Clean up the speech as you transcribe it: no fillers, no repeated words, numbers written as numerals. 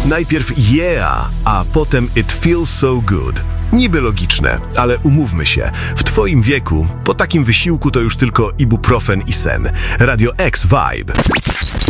Najpierw yeah, a potem it feels so good. Niby logiczne, ale umówmy się, w twoim wieku, po takim wysiłku to już tylko ibuprofen i sen. Radio X Vibe.